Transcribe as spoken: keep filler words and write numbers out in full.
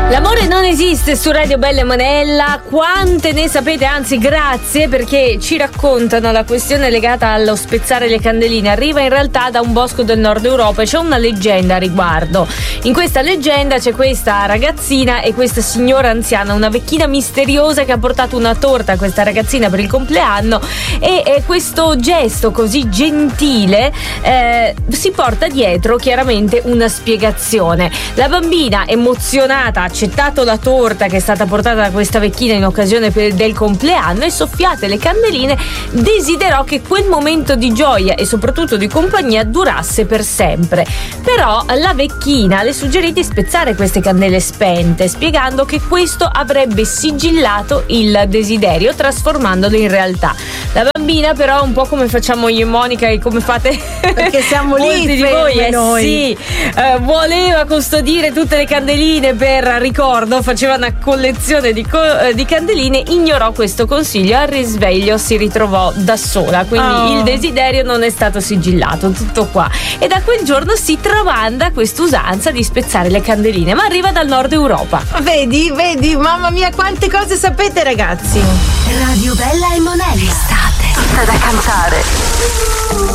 L'amore non esiste su Radio Bella e Monella, quante ne sapete, anzi grazie, perché ci raccontano la questione legata allo spezzare le candeline. Arriva in realtà da un bosco del nord Europa e c'è una leggenda a riguardo. In questa leggenda c'è questa ragazzina e questa signora anziana, una vecchina misteriosa che ha portato una torta a questa ragazzina per il compleanno e, e questo gesto così gentile eh, si porta dietro chiaramente una spiegazione. La bambina emozionata ha accettato la torta che è stata portata da questa vecchina in occasione per, del compleanno e soffiate le candeline desiderò che quel momento di gioia e soprattutto di compagnia durasse per sempre. Però la vecchina le suggerì di spezzare queste candele spente, spiegando che questo avrebbe sigillato il desiderio trasformandolo in realtà. La bambina però, un po' come facciamo io e Monica e come fate perché siamo lì di voi, eh, noi. sì, eh, voleva custodire tutte le candeline per ricordo, faceva una collezione di, co- di candeline, ignorò questo consiglio, al risveglio si ritrovò da sola, quindi oh. il desiderio non è stato sigillato, tutto qua. E da quel giorno si tramanda quest'usanza di spezzare le candeline, ma arriva dal nord Europa. Vedi, vedi, mamma mia quante cose sapete ragazzi. Radio Bella e Monella, estate, tutta da cantare.